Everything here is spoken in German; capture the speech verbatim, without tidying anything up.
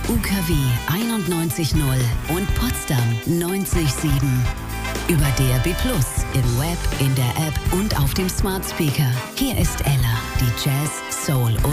U K W einundneunzig null und Potsdam neunzig sieben. Über D A B plus, im Web, in der App und auf dem Smart Speaker. Hier ist Ella, die Jazz, Soul und